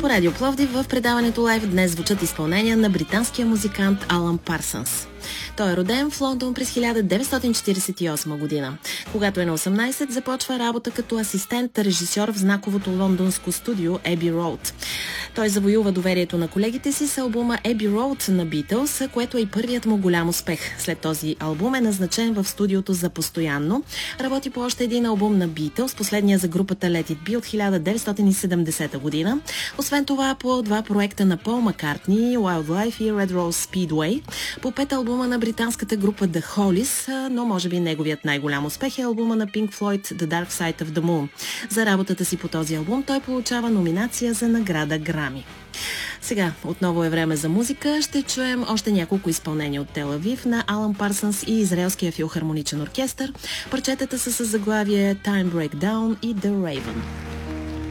По Радио Пловдив в предаването Live днес звучат изпълнения на британския музикант Алън Парсънс. Той е роден в Лондон през 1948 година. Когато е на 18, започва работа като асистент-режисьор в знаковото лондонско студио Abbey Road. Той завоюва доверието на колегите си с албума Abbey Road на Beatles, което е и първият му голям успех. След този албум е назначен в студиото за постоянно. Работи по още един албум на Beatles, последния за групата Let It Be от 1970 година. Освен това по два проекта на Пол Маккартни, Wildlife и Red Rose Speedway, по 5 албума на британската група The Hollies, но може би неговият най-голям успех е албума на Pink Floyd The Dark Side of the Moon. За работата си по този албум той получава номинация за награда Грами. Сега отново е време за музика. Ще чуем още няколко изпълнения от Тел Авив на Алън Парсънс и Израелския филхармоничен оркестър. Парчетата са с заглавие Time Breakdown и The Raven.